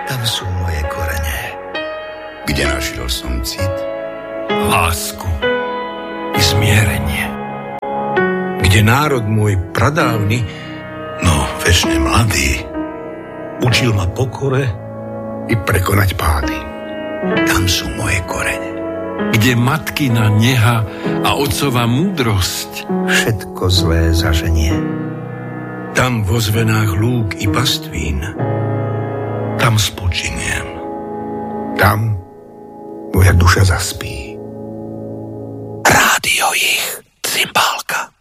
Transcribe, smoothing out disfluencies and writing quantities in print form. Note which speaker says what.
Speaker 1: Tam sú moje korene.
Speaker 2: Kde našiel som cit?
Speaker 3: Lásku i zmierenie.
Speaker 4: Kde národ môj pradávny,
Speaker 2: No, večne mladý,
Speaker 4: učil ma pokore i prekonať pády.
Speaker 2: tam sú moje korene.
Speaker 3: Kde matkina neha a otcova múdrosť.
Speaker 1: Všetko zlé zaženie.
Speaker 4: Tam vo zvenách lúk i pastvín,
Speaker 2: Tam spočiniem.
Speaker 4: tam moja duša zaspí.
Speaker 2: Rádio Ich Cymbálka.